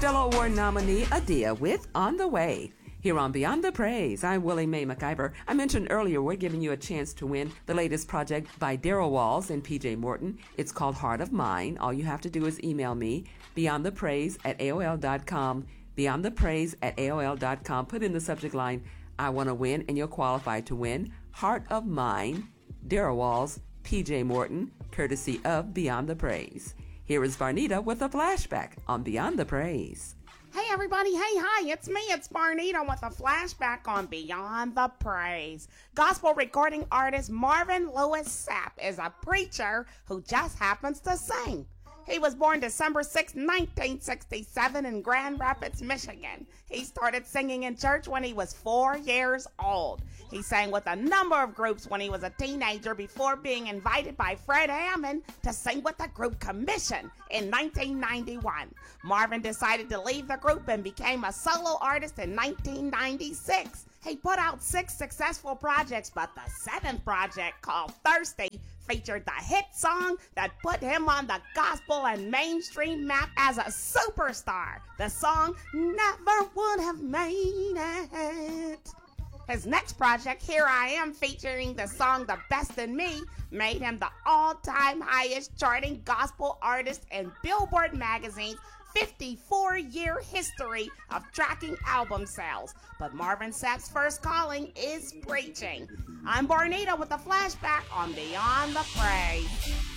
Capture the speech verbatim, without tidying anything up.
Stella Award nominee Adia with On the Way. Here on Beyond the Praise, I'm Willie Mae McIver. I mentioned earlier we're giving you a chance to win the latest project by Daryl Walls and P J Morton. It's called Heart of Mine. All you have to do is email me, beyondthepraise at A O L dot com, beyondthepraise at A O L dot com. Put in the subject line, I want to win, and you'll qualify to win Heart of Mine, Daryl Walls, P J Morton, courtesy of Beyond the Praise. Here is Barnita with a flashback on Beyond the Praise. Hey everybody, hey hi, it's me, it's Barnita with a flashback on Beyond the Praise. Gospel recording artist Marvin Lewis Sapp is a preacher who just happens to sing. He was born December sixth, nineteen sixty-seven in Grand Rapids, Michigan. He started singing in church when he was four years old. He sang with a number of groups when he was a teenager before being invited by Fred Hammond to sing with the group Commission in nineteen ninety-one. Marvin decided to leave the group and became a solo artist in nineteen ninety-six. He put out six successful projects, but the seventh project, called Thirsty, featured the hit song that put him on the gospel and mainstream map as a superstar. The song Never Would Have Made It. His next project, Here I Am, featuring the song The Best in Me, made him the all-time highest charting gospel artist in Billboard magazine's fifty-four year history of tracking album sales. But Marvin Sapp's first calling is preaching. I'm Barnita with a flashback on Beyond the Praise.